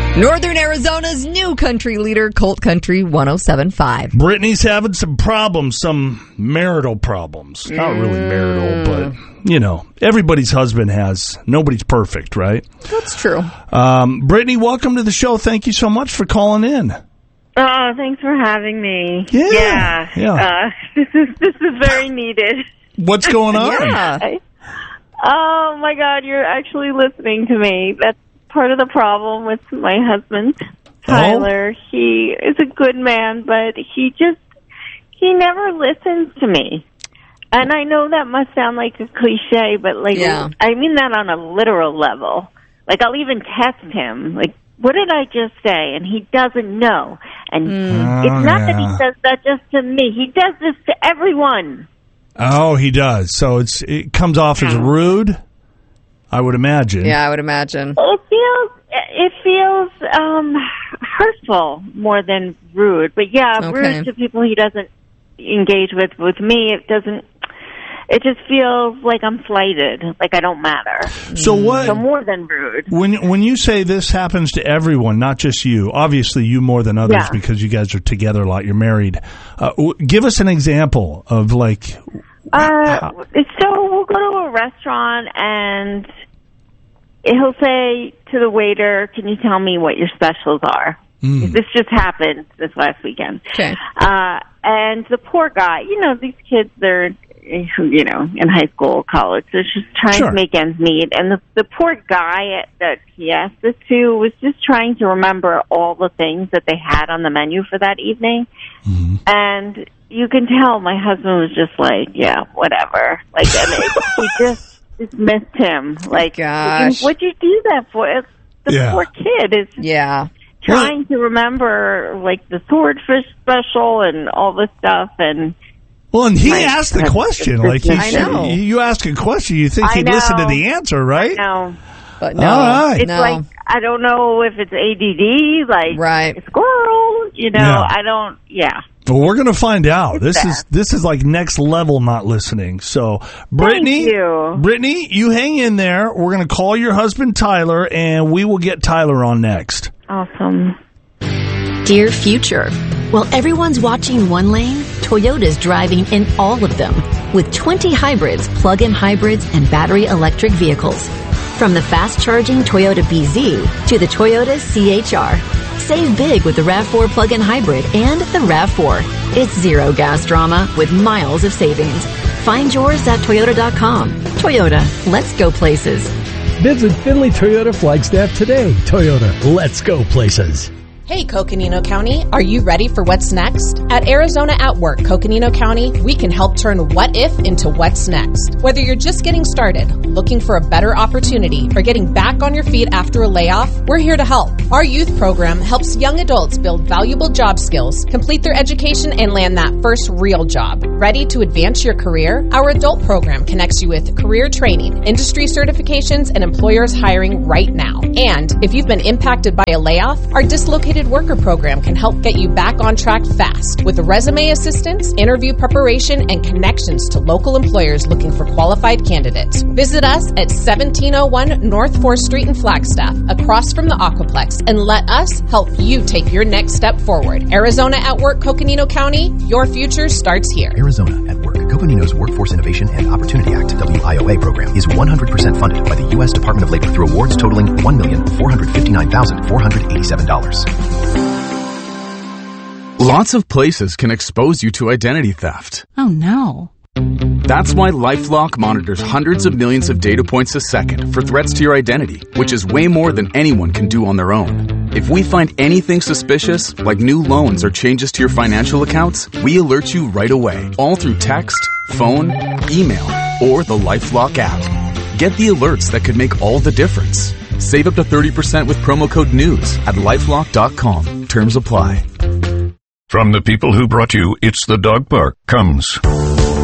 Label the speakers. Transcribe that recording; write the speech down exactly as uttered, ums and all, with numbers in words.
Speaker 1: Northern Arizona's new country leader, Colt Country one oh seven point five.
Speaker 2: Brittany's having some problems, some marital problems. Mm. Not really marital, but, you know, everybody's husband has. Nobody's perfect, right?
Speaker 1: That's true.
Speaker 2: Um, Brittany, welcome to the show. Thank you so much for calling in.
Speaker 3: Oh, thanks for having me.
Speaker 2: Yeah.
Speaker 3: Yeah.
Speaker 2: yeah.
Speaker 3: Uh, this is this is very needed.
Speaker 2: What's going on?
Speaker 1: yeah.
Speaker 3: I, oh, my God, you're actually listening to me. That's part of the problem with my husband, Tyler. Oh? He is a good man, but he just, he never listens to me. And I know that must sound like a cliche, but, like,
Speaker 1: yeah.
Speaker 3: I mean that on a literal level. Like, I'll even test him, like, what did I just say? And he doesn't know. And
Speaker 2: mm.
Speaker 3: it's not
Speaker 2: oh, yeah.
Speaker 3: that he does that just to me. He does this to everyone.
Speaker 2: Oh, he does. So it's it comes off as rude, I would imagine.
Speaker 1: Yeah, I would imagine.
Speaker 3: It feels it feels um, hurtful more than rude. But yeah,
Speaker 1: okay.
Speaker 3: rude to people he doesn't engage with. With me, it doesn't. It just feels like I'm slighted, like I don't matter.
Speaker 2: So what?
Speaker 3: So more than rude.
Speaker 2: When when you say this happens to everyone, not just you, obviously you more than others
Speaker 3: yeah.
Speaker 2: because you guys are together a lot, you're married. Uh, w- give us an example of like.
Speaker 3: Uh, so we'll go to a restaurant and he'll say to the waiter, "Can you tell me what your specials are?" Mm. This just happened this last weekend.
Speaker 1: Okay.
Speaker 3: Uh, and the poor guy, you know, these kids, they're, you know, in high school, college, they're just trying
Speaker 2: sure.
Speaker 3: to make ends meet. And the, the poor guy that he asked this to was just trying to remember all the things that they had on the menu for that evening. Mm-hmm. And you can tell my husband was just like, yeah, whatever. Like, and it, he just dismissed him. Like,
Speaker 1: gosh.
Speaker 3: What'd you do that for? The
Speaker 2: yeah.
Speaker 3: poor kid is
Speaker 1: yeah.
Speaker 3: trying to remember, like, the swordfish special and all this stuff. And
Speaker 2: well, and he asked the question. Like, he
Speaker 1: I know.
Speaker 2: You ask a question, you think he'd listen to the answer, right?
Speaker 3: No.
Speaker 1: But no.
Speaker 2: All right.
Speaker 3: It's
Speaker 1: no.
Speaker 3: like, I don't know if it's A D D, like,
Speaker 1: right.
Speaker 3: a squirrel, you know,
Speaker 2: yeah.
Speaker 3: I don't, yeah.
Speaker 2: But we're going to find out.
Speaker 3: It's
Speaker 2: this
Speaker 3: bad.
Speaker 2: is this is like next level not listening. So, Brittany,
Speaker 3: Thank you.
Speaker 2: Brittany, you hang in there. We're going to call your husband Tyler, and we will get Tyler on next.
Speaker 3: Awesome.
Speaker 4: Dear future, while everyone's watching one lane, Toyota's driving in all of them with twenty hybrids, plug-in hybrids, and battery electric vehicles. From the fast-charging Toyota B Z to the Toyota C H R. Save big with the RAV four plug-in hybrid and the RAV four. It's zero gas drama with miles of savings. Find yours at Toyota dot com. Toyota, let's go places.
Speaker 5: Visit Findlay Toyota Flagstaff today. Toyota, let's go places.
Speaker 6: Hey, Coconino County, are you ready for what's next? At Arizona at Work, Coconino County, we can help turn what if into what's next. Whether you're just getting started, looking for a better opportunity, or getting back on your feet after a layoff, we're here to help. Our youth program helps young adults build valuable job skills, complete their education, and land that first real job. Ready to advance your career? Our adult program connects you with career training, industry certifications, and employers hiring right now. And if you've been impacted by a layoff, our dislocated worker program can help get you back on track fast with resume assistance, interview preparation, and connections to local employers looking for qualified candidates. Visit us at seventeen oh one North fourth Street in Flagstaff, across from the Aquaplex, and let us help you take your next step forward. Arizona at Work, Coconino County, your future starts here.
Speaker 7: Arizona at Work. Coconino's Workforce Innovation and Opportunity Act W I O A program is one hundred percent funded by the U S Department of Labor through awards totaling one million four hundred fifty-nine thousand four hundred eighty-seven dollars.
Speaker 8: Lots of places can expose you to identity theft.
Speaker 9: Oh, no.
Speaker 8: That's why LifeLock monitors hundreds of millions of data points a second for threats to your identity, which is way more than anyone can do on their own. If we find anything suspicious, like new loans or changes to your financial accounts, we alert you right away, all through text, phone, email, or the LifeLock app. Get the alerts that could make all the difference. Save up to thirty percent with promo code NEWS at lifelock dot com. Terms apply.
Speaker 10: From the people who brought you It's the Dog Park comes